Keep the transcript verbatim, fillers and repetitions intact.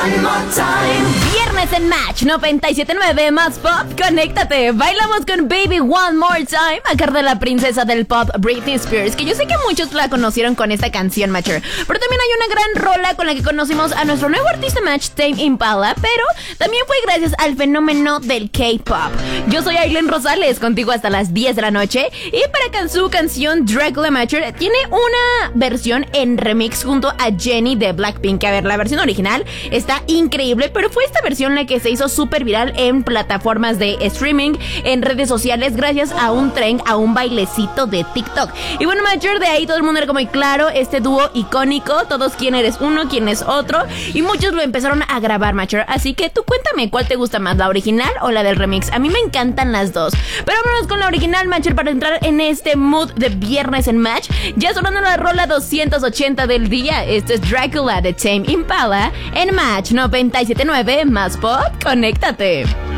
Viernes en Match noventa y siete punto nueve más pop, conéctate. Bailamos con Baby One More Time a cargo de la princesa del pop Britney Spears, que yo sé que muchos la conocieron con esta canción, Matcher, pero también hay una gran rola con la que conocimos a nuestro nuevo artista Match, Tame Impala, pero también fue gracias al fenómeno del K-pop. Yo soy Aileen Rosales, contigo hasta las diez de la noche, y para su canción Dracula, Matcher tiene una versión en remix junto a Jennie de Blackpink. A ver, la versión original está increíble, pero fue esta versión la que se hizo súper viral en plataformas de streaming, en redes sociales, gracias a un tren, a un bailecito de TikTok. Y bueno, Matcher, de ahí todo el mundo era como, y claro, este dúo icónico, todos quién eres uno, quién es otro, y muchos lo empezaron a grabar, Matcher. Así que tú cuéntame, ¿cuál te gusta más, la original o la del remix? A mí me encantan las dos, pero vámonos con la original, Matcher, para entrar en este mood de viernes en Match. Ya sonando la rola doscientos ochenta del día. Esto es Dracula de Tame Impala en Match noventa y siete punto nueve más pop, conéctate.